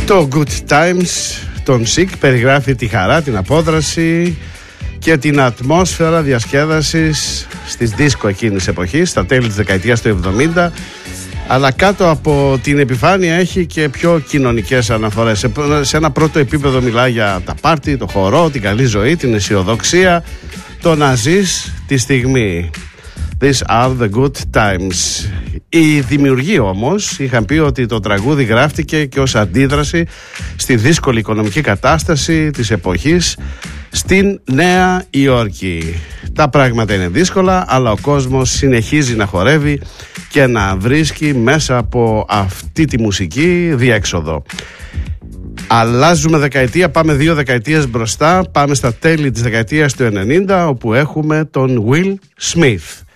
Το Good Times των Sick περιγράφει τη χαρά, την απόδραση και την ατμόσφαιρα διασκέδασης στις δίσκο εκείνης εποχής, στα τέλη της δεκαετίας του 70, αλλά κάτω από την επιφάνεια έχει και πιο κοινωνικές αναφορές. Σε ένα πρώτο επίπεδο μιλάει για τα πάρτι, το χορό, την καλή ζωή, την αισιοδοξία, το να ζεις τη στιγμή. These are the good times. Οι δημιουργοί όμως είχαν πει ότι το τραγούδι γράφτηκε και ως αντίδραση στη δύσκολη οικονομική κατάσταση της εποχής στην Νέα Υόρκη. Τα πράγματα είναι δύσκολα, αλλά ο κόσμος συνεχίζει να χορεύει και να βρίσκει μέσα από αυτή τη μουσική διέξοδο. Αλλάζουμε δεκαετία, πάμε 2 δεκαετίες μπροστά, πάμε στα τέλη της δεκαετίας του 90, όπου έχουμε τον Will Smith.